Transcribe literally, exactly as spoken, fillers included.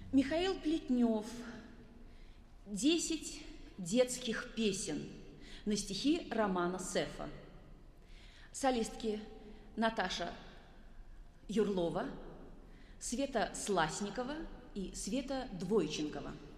Михаил Плетнев «Десять детских песен» на стихи Романа Сефа. Солистки Наташа Юрлова, Света Сласникова и Света Двойченкова.